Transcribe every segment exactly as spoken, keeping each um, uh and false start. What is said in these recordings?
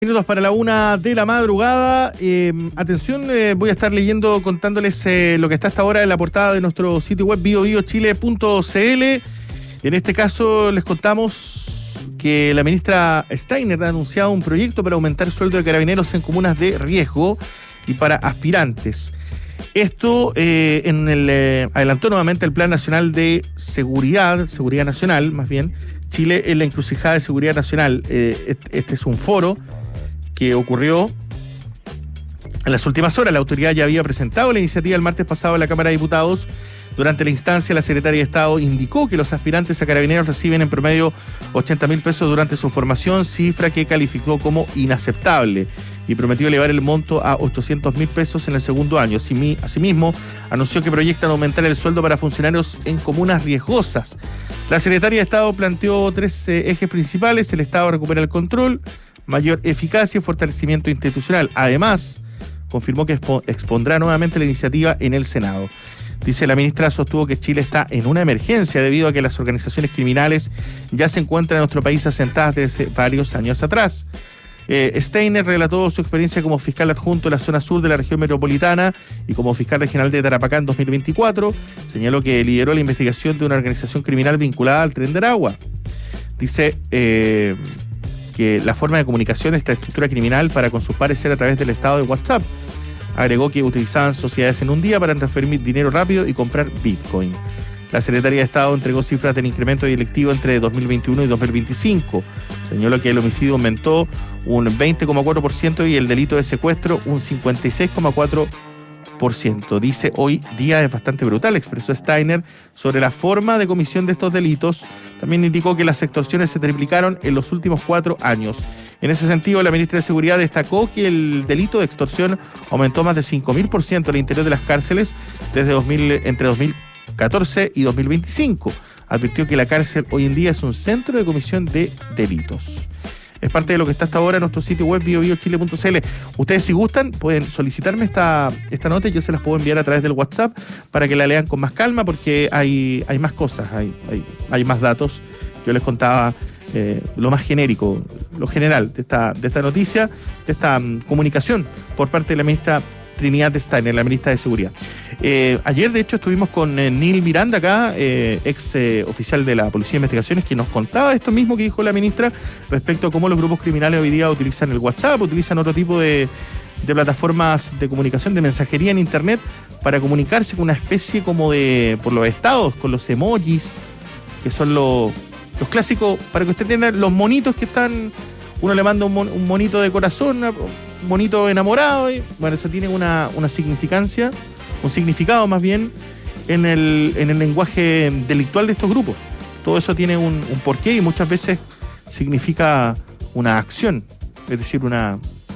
Minutos para la una de la madrugada. Eh, atención, eh, voy a estar leyendo, contándoles eh, lo que está hasta ahora en la portada de nuestro sitio web bio bio chile punto c l. En este caso les contamos que la ministra Steiner ha anunciado un proyecto para aumentar el sueldo de carabineros en comunas de riesgo y para aspirantes. Esto eh, en el, eh, adelantó nuevamente el Plan Nacional de Seguridad, Seguridad Nacional, más bien, Chile en la encrucijada de seguridad nacional. Eh, este es un foro que ocurrió en las últimas horas. La autoridad ya había presentado la iniciativa el martes pasado en la Cámara de Diputados. Durante la instancia, la secretaria de Estado indicó que los aspirantes a carabineros reciben en promedio ochenta mil pesos durante su formación, cifra que calificó como inaceptable, y prometió elevar el monto a ochocientos mil pesos en el segundo año. Asimismo, anunció que proyectan aumentar el sueldo para funcionarios en comunas riesgosas. La secretaria de Estado planteó tres eh, ejes principales: el Estado recupera el control, mayor eficacia y fortalecimiento institucional. Además, confirmó que expondrá nuevamente la iniciativa en el Senado. Dice, la ministra sostuvo que Chile está en una emergencia debido a que las organizaciones criminales ya se encuentran en nuestro país asentadas desde varios años atrás. Eh, Steiner relató su experiencia como fiscal adjunto de la zona sur de la región metropolitana y como fiscal regional de Tarapacá en dos mil veinticuatro. Señaló que lideró la investigación de una organización criminal vinculada al Tren de Aragua. Dice eh, que la forma de comunicación de esta estructura criminal para con sus pares era a través del estado de WhatsApp. Agregó que utilizaban sociedades en un día para transferir dinero rápido y comprar Bitcoin. La Secretaría de Estado entregó cifras del incremento delictivo entre dos mil veintiuno y dos mil veinticinco. Señaló que el homicidio aumentó un veinte coma cuatro por ciento y el delito de secuestro un cincuenta y seis coma cuatro por ciento. Dice, hoy día es bastante brutal, expresó Steiner sobre la forma de comisión de estos delitos. También indicó que las extorsiones se triplicaron en los últimos cuatro años. En ese sentido, la ministra de Seguridad destacó que el delito de extorsión aumentó más de cinco mil por ciento al interior de las cárceles desde dos mil, entre dos mil catorce y dos mil veinticinco. Advirtió que la cárcel hoy en día es un centro de comisión de delitos. Es parte de lo que está hasta ahora en nuestro sitio web bio bio chile punto c l. Ustedes, si gustan, pueden solicitarme esta, esta nota y yo se las puedo enviar a través del WhatsApp para que la lean con más calma, porque hay, hay más cosas, hay, hay, hay más datos. Yo les contaba eh, lo más genérico, lo general de esta, de esta noticia, de esta um, comunicación por parte de la ministra Trinidad Steiner, la ministra de Seguridad. Eh, ayer, de hecho, estuvimos con eh, Neil Miranda acá, eh, ex eh, oficial de la Policía de Investigaciones, que nos contaba esto mismo que dijo la ministra respecto a cómo los grupos criminales hoy día utilizan el WhatsApp, utilizan otro tipo de, de plataformas de comunicación, de mensajería en Internet, para comunicarse con una especie como de, por los estados, con los emojis, que son los, los clásicos, para que usted tenga los monitos que están, uno le manda un, mon, un monito de corazón, una, bonito enamorado, y bueno, eso tiene una, una significancia, un significado más bien en el, en el lenguaje delictual de estos grupos. Todo eso tiene un, un porqué y muchas veces significa una acción, es decir, una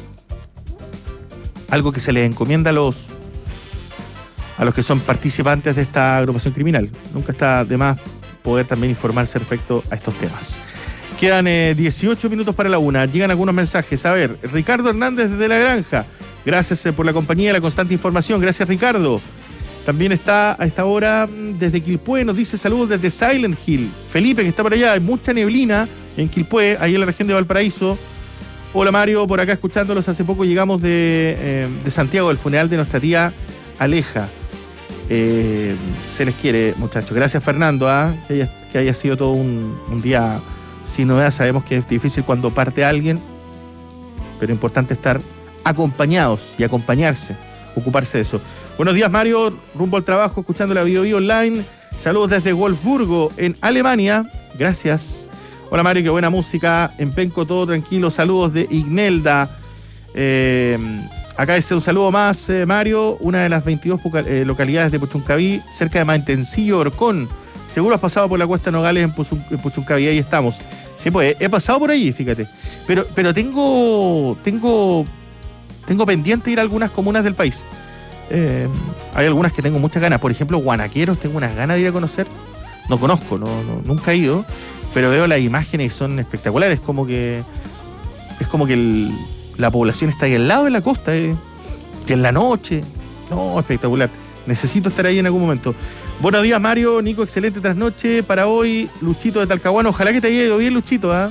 algo que se les encomienda a los a los que son participantes de esta agrupación criminal. Nunca está de más poder también informarse respecto a estos temas. Quedan eh, dieciocho minutos para la una. Llegan algunos mensajes. A ver, Ricardo Hernández desde La Granja. Gracias eh, por la compañía y la constante información. Gracias, Ricardo. También está a esta hora desde Quilpué. Nos dice saludos desde Silent Hill. Felipe, que está por allá. Hay mucha neblina en Quilpué, ahí en la región de Valparaíso. Hola, Mario, por acá escuchándolos. Hace poco llegamos de, eh, de Santiago, del funeral de nuestra tía Aleja. Eh, se les quiere, muchachos. Gracias, Fernando. ¿eh? Que, haya, que haya sido todo un, un día sin novedad. Sabemos que es difícil cuando parte alguien, pero es importante estar acompañados y acompañarse, ocuparse de eso. Buenos días, Mario, rumbo al trabajo, escuchando la Bio Bio Online. Saludos desde Wolfsburgo, en Alemania. Gracias. Hola, Mario, qué buena música. En Penco todo tranquilo. Saludos de Ignelda. Eh, acá dice un saludo más, eh, Mario. Una de las veintidós eh, localidades de Puchuncaví, cerca de Mantencillo, Orcón. Seguro has pasado por la Cuesta Nogales en, Puchun, en Puchuncaví, ahí estamos. Sí, pues, he pasado por allí, fíjate. Pero, pero tengo, tengo, tengo pendiente ir a algunas comunas del país. Eh, hay algunas que tengo muchas ganas. Por ejemplo, Guanaqueros, tengo unas ganas de ir a conocer. No conozco, no, no, nunca he ido, pero veo las imágenes y son espectaculares. Como que es como que el, la población está ahí al lado de la costa, eh, que en la noche. No, espectacular. Necesito estar ahí en algún momento. Buenos días, Mario, Nico, excelente trasnoche para hoy. Luchito de Talcahuano, ojalá que te haya ido bien, Luchito, ¿ah? ¿eh?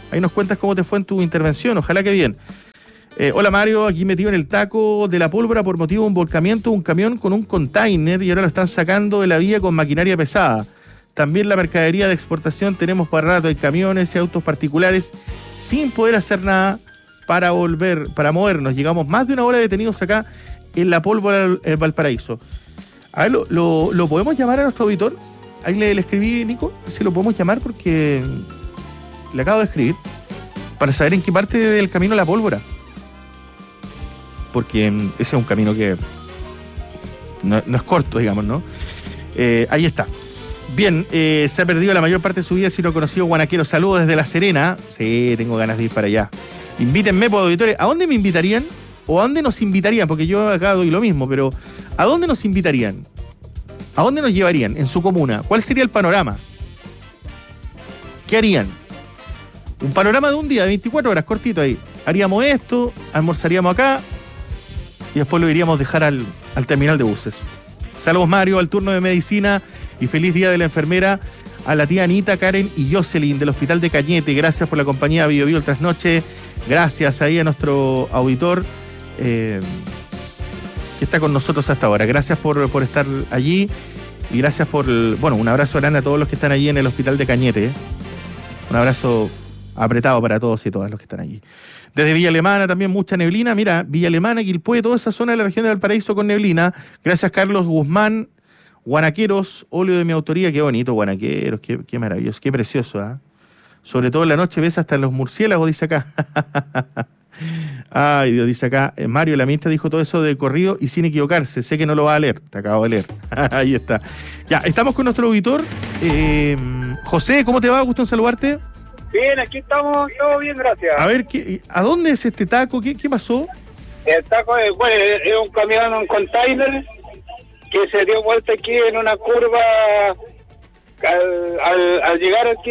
Ahí nos cuentas cómo te fue en tu intervención, ojalá que bien. Eh, hola Mario, aquí metido en el taco de la pólvora por motivo de un volcamiento, un camión con un container y ahora lo están sacando de la vía con maquinaria pesada. También la mercadería de exportación tenemos para rato, hay camiones y autos particulares sin poder hacer nada para volver, para movernos. Llegamos más de una hora detenidos acá en la pólvora en Valparaíso. A ver, ¿lo, lo, lo podemos llamar a nuestro auditor? Ahí le, le escribí, Nico, si lo podemos llamar porque le acabo de escribir para saber en qué parte del camino la pólvora. Porque ese es un camino que no, no es corto, digamos, ¿no? Eh, ahí está. Bien, eh, se ha perdido la mayor parte de su vida si no ha conocido Guanaquero. Saludos desde La Serena. Sí, tengo ganas de ir para allá. Invítenme por auditores. ¿A dónde me invitarían? ¿O a dónde nos invitarían? Porque yo acá doy lo mismo, pero ¿a dónde nos invitarían? ¿A dónde nos llevarían en su comuna? ¿Cuál sería el panorama? ¿Qué harían? Un panorama de un día, de veinticuatro horas, cortito ahí. Haríamos esto, almorzaríamos acá y después lo iríamos a dejar al, al terminal de buses. Saludos Mario, al turno de medicina y feliz día de la enfermera a la tía Anita, Karen y Jocelyn del Hospital de Cañete. Gracias por la compañía Bio Bio el Trasnoche. Gracias ahí a nuestro auditor eh, que está con nosotros hasta ahora. Gracias por, por estar allí y gracias por, el, bueno, un abrazo grande a todos los que están allí en el Hospital de Cañete. ¿eh? Un abrazo apretado para todos y todas los que están allí. Desde Villa Alemana también mucha neblina. Mira, Villa Alemana, Quilpué, toda esa zona de la región de Valparaíso con neblina. Gracias Carlos Guzmán. Guanaqueros, óleo de mi autoría. Qué bonito, Guanaqueros, qué, qué maravilloso, qué precioso. ¿eh? Sobre todo en la noche ves hasta los murciélagos, dice acá. Ay, Dios, dice acá. Mario, la ministra dijo todo eso de corrido y sin equivocarse. Sé que no lo va a leer. Te acabo de leer. Ahí está. Ya, estamos con nuestro auditor. Eh, José, ¿cómo te va? Gusto en saludarte. Bien, aquí estamos, todo bien, gracias. A ver, ¿qué, ¿a dónde es este taco? ¿Qué, qué pasó? El taco es, bueno, es un camión, un container que se dio vuelta aquí en una curva al, al, al llegar aquí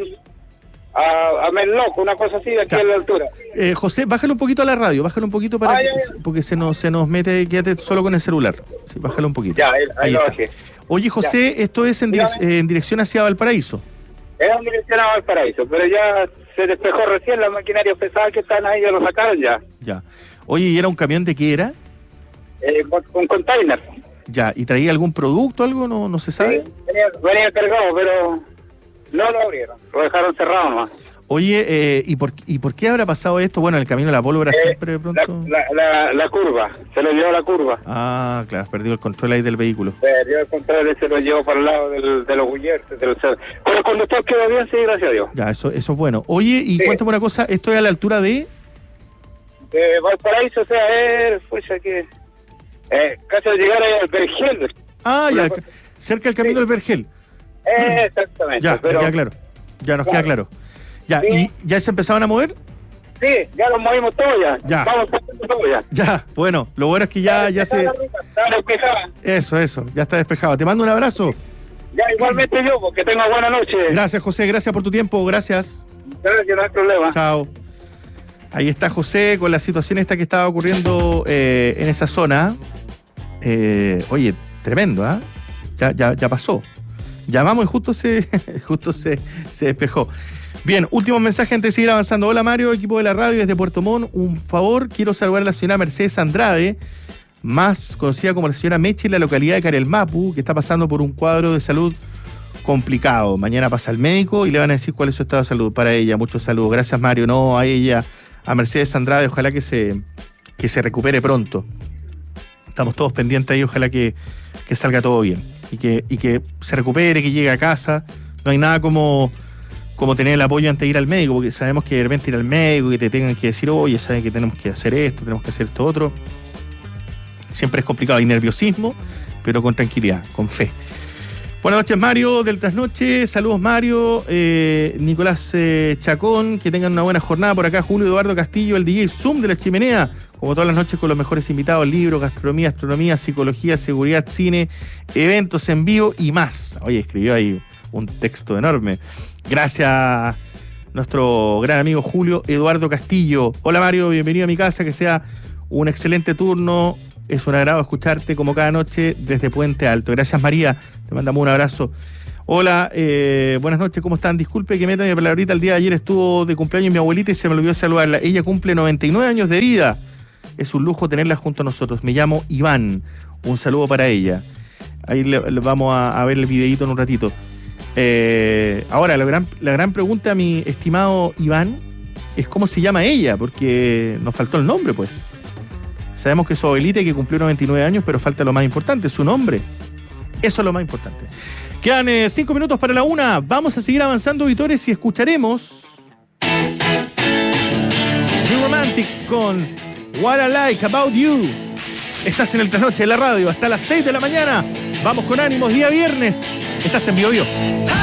a, a Menloc, una cosa así, aquí a la altura. Eh, José, bájale un poquito a la radio, bájale un poquito para ah, que, ya, ya. porque se nos, se nos mete, quédate solo con el celular. Sí, bájale un poquito. Ya, ahí, ahí, ahí lo bajé. Oye, José, ya. Esto es en, direc eh, en dirección hacia Valparaíso. Es en dirección a Valparaíso, pero ya se despejó recién, las maquinarias pesadas que están ahí ya lo sacaron ya. Ya. Oye, ¿y era un camión de qué era? Eh, un container. Ya, ¿y traía algún producto, algo? No, no se sabe. Sí, venía, venía cargado, pero no lo abrieron, lo dejaron cerrado nomás. Oye, eh, ¿y, por, ¿y por qué habrá pasado esto? Bueno, el camino de la pólvora eh, siempre de pronto... La, la, la, la curva, se lo llevó la curva. Ah, claro, perdió el control ahí del vehículo. Perdió el control y se lo llevó para el lado del, de los Gullerses. Del, pero el conductor quedó bien, sí, gracias a Dios. Ya, eso, eso es bueno. Oye, y sí. Cuéntame una cosa, ¿esto es a la altura de...? De Valparaíso, o sea, es... Pues aquí... Eh, casi al llegar ahí al Vergel. Ah, ya, cosa... cerca del camino sí. del Vergel. Eh, exactamente. Ya, pero... queda claro. Ya nos claro. queda claro. Ya, sí. ¿y ya se empezaban a mover? Sí, ya los movimos todos ya. Ya. Vamos haciendo todo ya. Ya, bueno, lo bueno es que ya, ya, ya se... Está despejada. Eso, eso, ya está despejado. Te mando un abrazo. Ya, igualmente yo, porque tenga buena noche. Gracias, José, gracias por tu tiempo, gracias. Gracias, no hay problema. Chao. Ahí está José con la situación esta que estaba ocurriendo eh, en esa zona. Eh, oye, tremendo, ¿ah? ¿eh? Ya, ya, ya pasó. Llamamos y justo se, justo se, se despejó. Bien, último mensaje antes de seguir avanzando. Hola Mario, equipo de la radio desde Puerto Montt. Un favor, quiero saludar a la señora Mercedes Andrade, más conocida como la señora Meche, en la localidad de Carelmapu, que está pasando por un cuadro de salud complicado. Mañana pasa al médico y le van a decir cuál es su estado de salud para ella. Muchos saludos. Gracias Mario, no a ella, a Mercedes Andrade, ojalá que se, que se recupere pronto. Estamos todos pendientes ahí, ojalá que, que salga todo bien y que, y que se recupere, que llegue a casa. No hay nada como, como tener el apoyo antes de ir al médico, porque sabemos que de repente ir al médico, que te tengan que decir, oye, saben que tenemos que hacer esto, tenemos que hacer esto otro. Siempre es complicado, hay nerviosismo, pero con tranquilidad, con fe. Buenas noches Mario del Trasnoche, saludos Mario, eh, Nicolás eh, Chacón, que tengan una buena jornada por acá, Julio Eduardo Castillo, el D J Zoom de la Chimenea, como todas las noches con los mejores invitados, libros, gastronomía, astronomía, psicología, seguridad, cine, eventos en vivo y más. Oye, escribió ahí un texto enorme. Gracias nuestro gran amigo Julio Eduardo Castillo. Hola Mario, bienvenido a mi casa, que sea un excelente turno. Es un agrado escucharte como cada noche desde Puente Alto. Gracias María, te mandamos un abrazo. Hola, eh, buenas noches, ¿cómo están? Disculpe que meta mi palabrita, el día de ayer estuvo de cumpleaños mi abuelita y se me olvidó saludarla. Ella cumple noventa y nueve años de vida. Es un lujo tenerla junto a nosotros. Me llamo Iván. Un saludo para ella. Ahí le, le vamos a, a ver el videíto en un ratito. Eh, ahora, la gran, la gran pregunta, mi estimado Iván, es cómo se llama ella, porque nos faltó el nombre, pues. Sabemos que su abuelita que cumplió noventa y nueve años, pero falta lo más importante, su nombre. Eso es lo más importante. Quedan eh, cinco minutos para la una. Vamos a seguir avanzando, auditores, y escucharemos The Romantics con What I Like About You. Estás en el Trasnoche de la radio hasta las seis de la mañana. Vamos con ánimos, día viernes. Estás en Bio Bio.